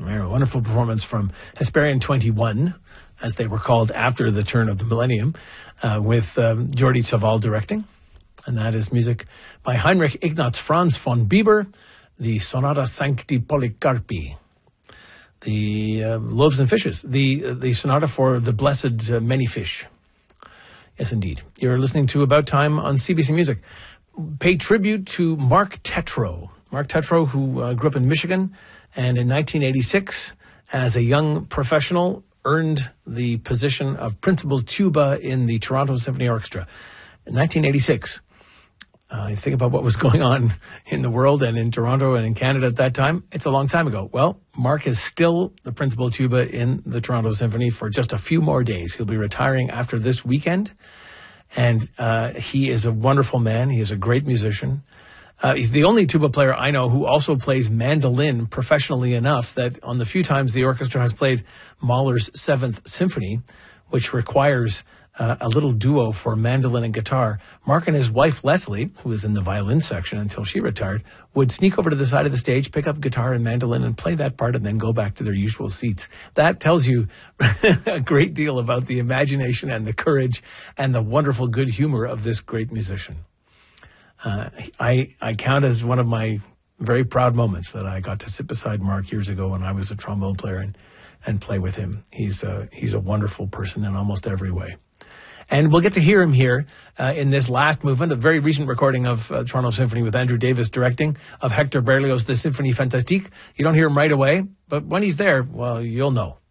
A wonderful performance from Hesperian 21, as they were called after the turn of the millennium, with Jordi Savall directing. And that is music by Heinrich Ignaz Franz von Bieber, the Sonata Sancti Polycarpi, the Loaves and Fishes, the sonata for the blessed many fish. Yes, indeed. You're listening to About Time on CBC Music. Pay tribute to Mark Tetro. Mark Tetro, who grew up in Michigan, and in 1986, as a young professional, earned the position of principal tuba in the Toronto Symphony Orchestra. In 1986, you think about what was going on in the world and in Toronto and in Canada at that time. It's a long time ago. Well, Mark is still the principal tuba in the Toronto Symphony for just a few more days. He'll be retiring after this weekend. And he is a wonderful man. He is a great musician. He's the only tuba player I know who also plays mandolin professionally enough that on the few times the orchestra has played Mahler's Seventh Symphony, which requires a little duo for mandolin and guitar, Mark and his wife, Leslie, who was in the violin section until she retired, would sneak over to the side of the stage, pick up guitar and mandolin and play that part and then go back to their usual seats. That tells you a great deal about the imagination and the courage and the wonderful good humor of this great musician. I count as one of my very proud moments that I got to sit beside Mark years ago when I was a trombone player and play with him. He's a wonderful person in almost every way. And we'll get to hear him here in this last movement, a very recent recording of Toronto Symphony with Andrew Davis directing, of Hector Berlioz' The Symphonie Fantastique. You don't hear him right away, but when he's there, well, you'll know.